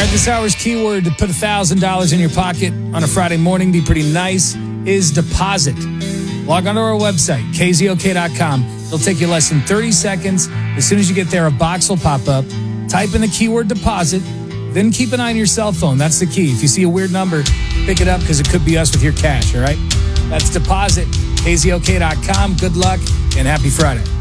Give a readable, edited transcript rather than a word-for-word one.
right, this hour's keyword to put $1,000 in your pocket on a Friday morning, be pretty nice, is deposit. Log onto our website, kzok.com. It'll take you less than 30 seconds. As soon as you get there, a box will pop up. Type in the keyword deposit, then keep an eye on your cell phone. That's the key. If you see a weird number, pick it up because it could be us with your cash, all right? That's deposit, kzok.com. Good luck and happy Friday.